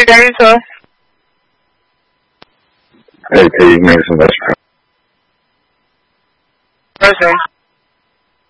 Returning to Hey, T, you make some best friends. person.